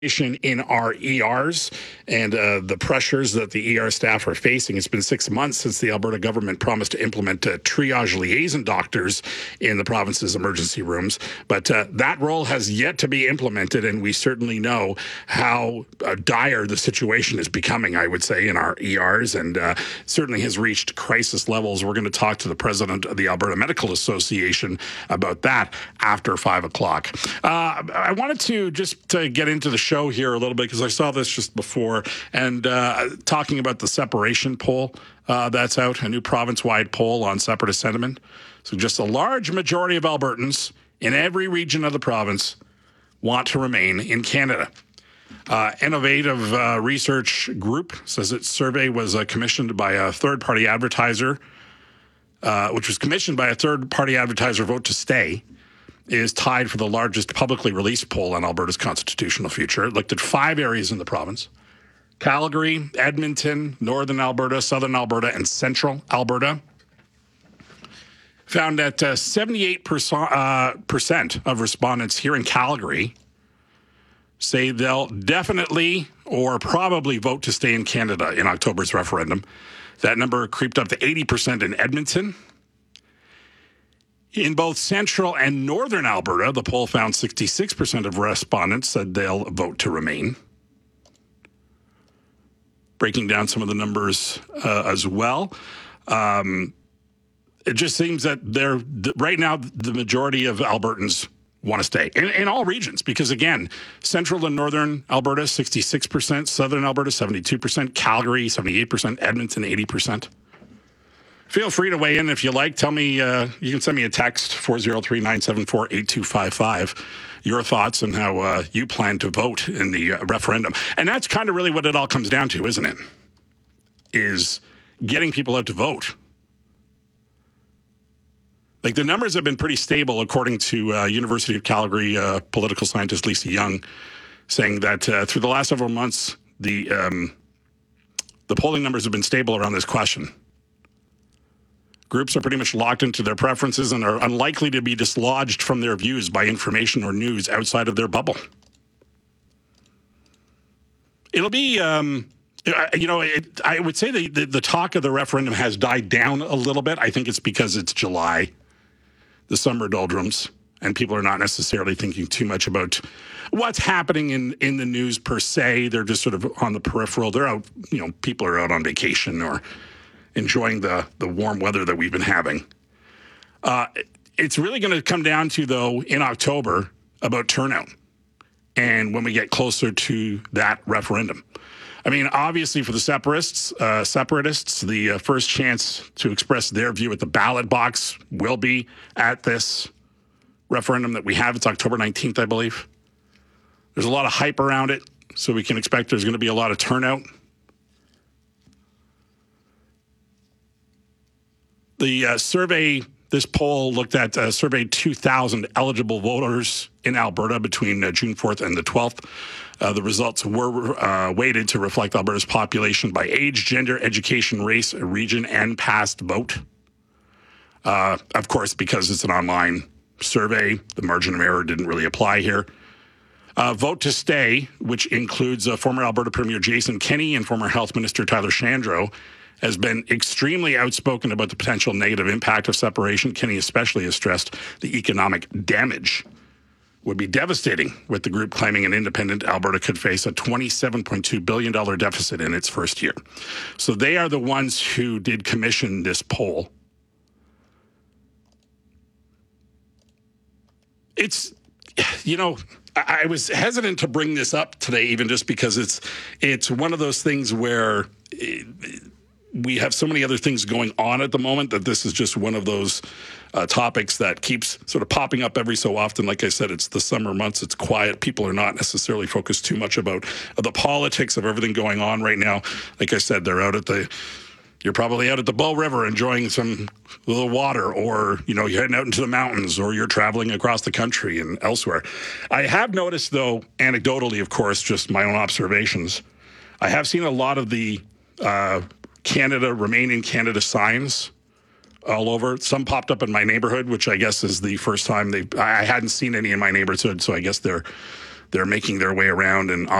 in our ERs and the pressures that the ER staff are facing. It's been 6 months since the Alberta government promised to implement triage liaison doctors in the province's emergency rooms, but that role has yet to be implemented, and we certainly know how dire the situation is becoming, I would say, in our ERs, and certainly has reached crisis levels. We're going to talk to the president of the Alberta Medical Association about that after 5 o'clock. I wanted to just get into the show here a little bit because I saw this just before, and talking about the separation poll that's out, a new province-wide poll on separatist sentiment. So just a large majority of Albertans in every region of the province want to remain in Canada. Innovative Research Group says its survey was commissioned by a third-party advertiser, which was commissioned by a third-party advertiser, Vote to Stay, is tied for the largest publicly released poll on Alberta's constitutional future. It looked at 5 areas in the province: Calgary, Edmonton, Northern Alberta, Southern Alberta, and Central Alberta. Found that 78% of respondents here in Calgary say they'll definitely or probably vote to stay in Canada in October's referendum. That number creeped up to 80% in Edmonton. In both Central and Northern Alberta, the poll found 66% of respondents said they'll vote to remain. Breaking down some of the numbers as well, it just seems that right now the majority of Albertans want to stay in all regions because, again, Central and Northern Alberta, 66%, Southern Alberta, 72%, Calgary, 78%, Edmonton, 80%. Feel free to weigh in if you like. Tell me, you can send me a text, 403-974-8255, your thoughts on how you plan to vote in the referendum. And that's kind of really what it all comes down to, isn't it? Is getting people out to vote. Like, the numbers have been pretty stable, according to University of Calgary political scientist Lisa Young, saying that through the last several months, the polling numbers have been stable around this question. Groups are pretty much locked into their preferences and are unlikely to be dislodged from their views by information or news outside of their bubble. It'll be, I would say the talk of the referendum has died down a little bit. I think it's because it's July, the summer doldrums, and people are not necessarily thinking too much about what's happening in the news per se. They're just sort of on the peripheral. They're out, people are out on vacation or enjoying the warm weather that we've been having. It's really going to come down to, though, in October, about turnout and when we get closer to that referendum. I mean, obviously for the separatists, the first chance to express their view at the ballot box will be at this referendum that we have. It's October 19th, I believe. There's a lot of hype around it, so we can expect there's going to be a lot of turnout. The survey, this poll looked at, surveyed 2,000 eligible voters in Alberta between June 4th and the 12th. The results were weighted to reflect Alberta's population by age, gender, education, race, region, and past vote. Of course, because it's an online survey, the margin of error didn't really apply here. Vote to Stay, which includes former Alberta Premier Jason Kenney and former Health Minister Tyler Shandro, has been extremely outspoken about the potential negative impact of separation. Kenney especially has stressed the economic damage would be devastating, with the group claiming an independent Alberta could face a $27.2 billion deficit in its first year. So they are the ones who did commission this poll. It's, I was hesitant to bring this up today, even just because it's one of those things where we have so many other things going on at the moment that this is just one of those topics that keeps sort of popping up every so often. Like I said, it's the summer months. It's quiet. People are not necessarily focused too much about the politics of everything going on right now. Like I said, you're probably out at the Bow River enjoying some little water, or, you're heading out into the mountains, or you're traveling across the country and elsewhere. I have noticed, though, anecdotally, of course, just my own observations, I have seen a lot of the Remain in Canada signs all over. Some popped up in my neighborhood, which I guess is the first time I hadn't seen any in my neighborhood, so I guess they're they're making their way around and